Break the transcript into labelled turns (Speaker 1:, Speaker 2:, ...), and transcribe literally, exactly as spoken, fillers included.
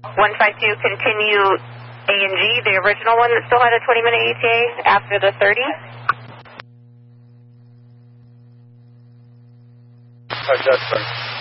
Speaker 1: one five two, continue A and G, the original one that still had a twenty minute E T A after the thirty.
Speaker 2: Adjustment.